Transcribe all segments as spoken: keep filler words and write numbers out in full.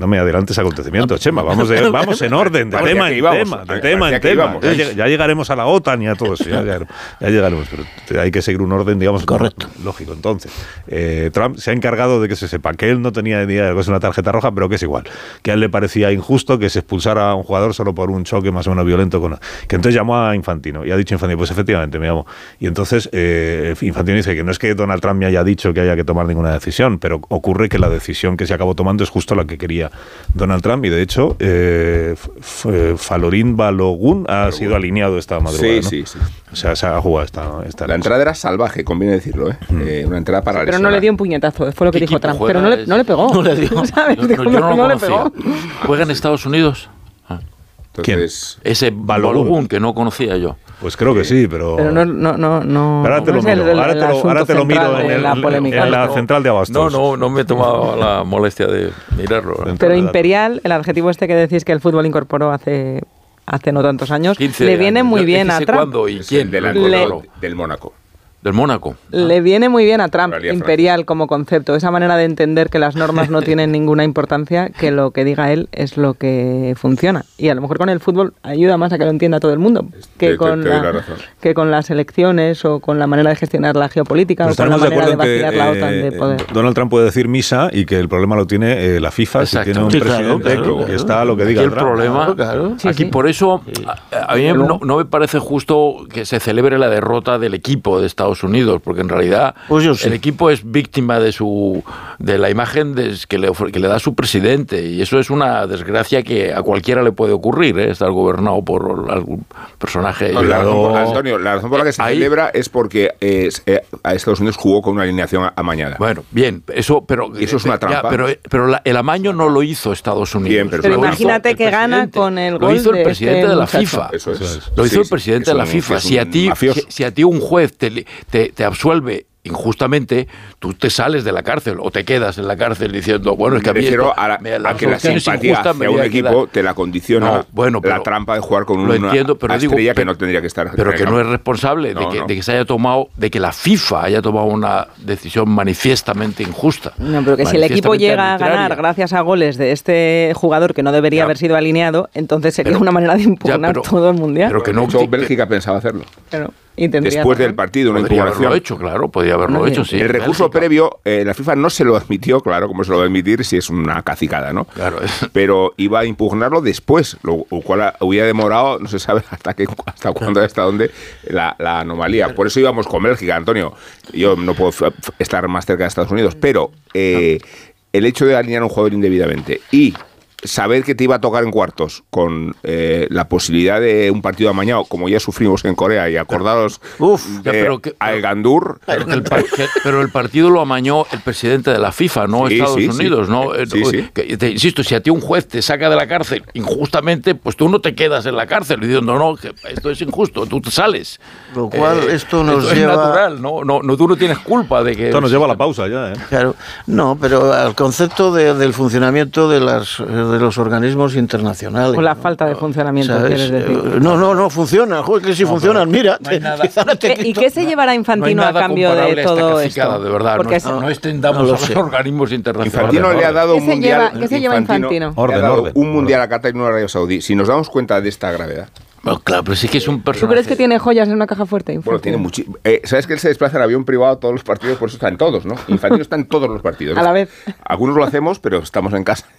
no me adelantes acontecimientos, Chema, vamos, de, vamos en orden, de tema en tema, de tema en tema. Ya, ya llegaremos a la OTAN y a todo eso, ya, ya, ya llegaremos, pero hay que seguir un orden, digamos, correcto, lógico. Entonces, eh, Trump se ha encargado de que se sepa que él no tenía ni idea de que es una tarjeta roja, pero que es igual, que a él le parecía injusto que se expulsara a un jugador solo por un choque más o menos violento, con que entonces llamó a Infantino, y ha dicho Infantino, pues efectivamente me llamó, y entonces eh, Infantino dice que no es que Donald Trump me haya dicho que haya que tomar ninguna decisión, pero ocurre que la decisión que se acabó tomando es justo la que quería Donald Trump, y de hecho eh, f- Falorín Balogun ha Balogun. sido alineado esta madrugada, sí, ¿no? sí, sí. O sea, se ha jugado esta, esta La entrada era salvaje, conviene decirlo, ¿eh? Mm. eh una entrada para Pero no le dio un puñetazo, fue lo que dijo Trump, pero no le, no le pegó. No le dio. ¿Sabes? No, no, yo no, no lo le pegó. ¿Juega en Estados Unidos? Ah. Entonces, ¿quién? Ese Balogun que no conocía yo. Pues creo que sí, pero... Pero no... no, no, no ahora te lo miro, el, ahora te lo, ahora te lo miro en, el, la en la central de Abastos. No, no, no me he tomado la molestia de mirarlo. Pero Imperial, el adjetivo este que decís que el fútbol incorporó hace, hace no tantos años, le viene años. muy bien a Trump. ¿Cuándo y quién? Del, le, del Mónaco. Del Mónaco. Le viene muy bien a Trump, Imperial como concepto, esa manera de entender que las normas no tienen ninguna importancia, que lo que diga él es lo que funciona. Y a lo mejor con el fútbol ayuda más a que lo entienda todo el mundo que, te, con, te, te la, la que con las elecciones o con la manera de gestionar la geopolítica o con la manera de, de vaciar que, la OTAN eh, de poder. Donald Trump puede decir misa y que el problema lo tiene eh, la FIFA, Exacto. si tiene un sí, presidente claro, claro, que claro. está a lo que diga aquí el Trump. problema, claro, claro. Sí, aquí sí. por eso sí. a, a mí no, no me parece justo que se celebre la derrota del equipo de Estados Unidos, porque en En realidad, pues sí. el equipo es víctima de su de la imagen de, que, le, que le da su presidente, y eso es una desgracia que a cualquiera le puede ocurrir, ¿eh? Estar gobernado por algún personaje. No, la razón por, Antonio, la razón por la que se ahí, celebra es porque eh, eh, a Estados Unidos jugó con una alineación amañada. Bueno, bien, eso, pero eso es una trampa. Ya, pero pero la, el amaño no lo hizo Estados Unidos. Bien, pero pero imagínate que gana con el gol. Lo hizo el presidente este de la muchacho. FIFA. Eso es. Lo hizo sí, el presidente sí, de la un, FIFA. Si a ti, si, si a ti un juez te, te, te absuelve injustamente, tú te sales de la cárcel o te quedas en la cárcel diciendo, bueno, es que a mí refiero esto, a, la, me, la a que la simpatía hacia un equipo te la condiciona no, bueno, pero, la trampa de jugar con una entiendo, pero estrella digo, que no tendría que estar. Pero que no es responsable no, de, que, no. de que se haya tomado, de que la FIFA haya tomado una decisión manifiestamente injusta. No, pero que si el equipo llega arbitraria. a ganar gracias a goles de este jugador que no debería ya. haber sido alineado, entonces sería pero, una manera de impugnar ya, pero, todo el mundial. Pero que no, hecho, Bélgica pensaba hacerlo. Pero, y Después del partido, una podría impugnación. haberlo hecho, claro, podría haberlo no, hecho, sí. El recurso Bélgica. previo, eh, la FIFA no se lo admitió, claro, como se lo va a admitir si es una cacicada, ¿no? Claro. Pero iba a impugnarlo después, lo cual hubiera demorado, no se sabe hasta qué, hasta cuándo, hasta dónde, la, la anomalía. Por eso íbamos con Bélgica, Antonio. Yo no puedo estar más cerca de Estados Unidos, pero eh, el hecho de alinear a un jugador indebidamente y saber que te iba a tocar en cuartos con eh, la posibilidad de un partido amañado, como ya sufrimos en Corea, y acordaros Uf, de pero que, Al Gandur. Pero, que el par, que, pero el partido lo amañó el presidente de la FIFA, no sí, Estados sí, Unidos. Sí. ¿no? Sí, sí. Que, te insisto, si a ti un juez te saca de la cárcel injustamente, pues tú no te quedas en la cárcel diciendo, no, que esto es injusto, tú te sales. Lo cual eh, esto nos esto lleva... es natural, ¿no? No, no, tú no tienes culpa de que... Esto nos lleva a la pausa ya, ¿eh? Claro, no, pero al concepto de, del funcionamiento de, las, de los organismos internacionales. O la falta de funcionamiento, ¿sabes? quieres decir. No, no, no funciona. Joder, que si no, funcionan, mira. No hay nada, te, te ¿Y qué se llevará Infantino no a cambio de todo esto? De verdad, Porque no, no extendamos no a los organismos internacionales. Infantino le ha dado un mundial. ¿Qué se lleva Infantino? Orden, le ha dado orden, un mundial a Qatar y no a Arabia Saudí. Si nos damos cuenta de esta gravedad. No, claro, pero sí que es un personaje. ¿Tú crees que tiene joyas en una caja fuerte? Infantino? Bueno, tiene muchísimo. Eh, ¿Sabes que él se desplaza en avión privado a todos los partidos? Por eso está en todos, ¿no? Infantino está en todos los partidos. A la vez. Algunos lo hacemos, pero estamos en casa.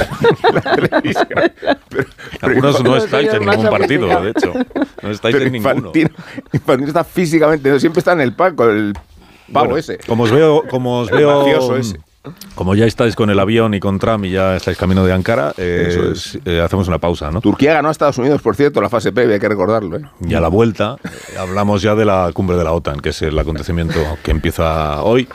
pero, pero Algunos no estáis en ningún partido, de hecho. No estáis pero en Infantino, ninguno. Infantino está físicamente, siempre está en el palco, el pavo bueno, ese. Como os veo, como os veo, mafioso ese. Como ya estáis con el avión y con Trump y ya estáis camino de Ankara, eh, Eso es. eh, hacemos una pausa, ¿no? Turquía ganó a Estados Unidos, por cierto, la fase previa, hay que recordarlo, ¿eh? Y a la vuelta eh, hablamos ya de la cumbre de la OTAN, que es el acontecimiento que empieza hoy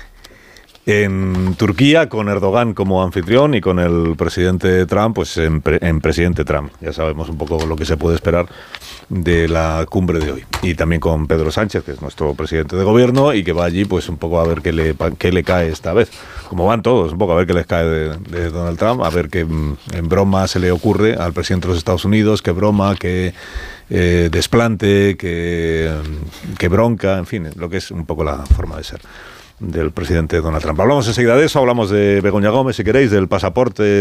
en Turquía, con Erdogan como anfitrión y con el presidente Trump, pues en, pre, en presidente Trump. Ya sabemos un poco lo que se puede esperar de la cumbre de hoy. Y también con Pedro Sánchez, que es nuestro presidente de gobierno y que va allí pues un poco a ver qué le, qué le cae esta vez. Como van todos, un poco a ver qué les cae de, de Donald Trump, a ver qué en broma se le ocurre al presidente de los Estados Unidos, qué broma, qué eh, desplante, qué, qué bronca, en fin, lo que es un poco la forma de ser del presidente Donald Trump. Hablamos enseguida de eso, hablamos de Begoña Gómez, si queréis, del pasaporte